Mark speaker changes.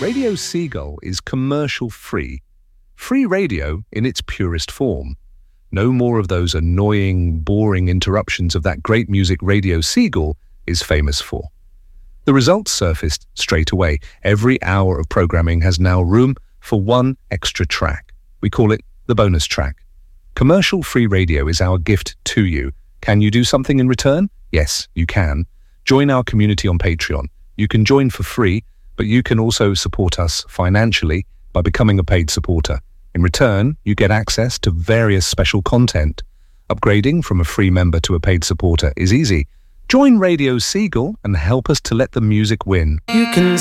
Speaker 1: Radio Seagull is commercial-free. Free radio in its purest form. No more of those annoying, boring interruptions of that great music Radio Seagull is famous for. The results surfaced straight away. Every hour of programming has now room for one extra track. We call it the bonus track. Commercial-free radio is our gift to you. Can you do something in return? Yes, you can. Join our community on Patreon. You can join for free, but you can also support us financially by becoming a paid supporter. In return, you get access to various special content. Upgrading from a free member to a paid supporter is easy. Join Radio Seagull and help us to let the music win.
Speaker 2: You can